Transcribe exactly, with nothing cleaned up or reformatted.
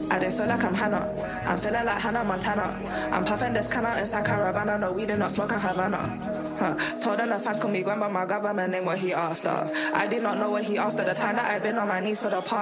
I did feel like I'm Hannah. I'm feeling like Hannah Montana. I'm puffing this canna inside Caravana. No weed and not smoking Havana. Huh. Told them the fans call me Gwen, but my government name what he after. I did not know what he after. The time that I've been on my knees for the past.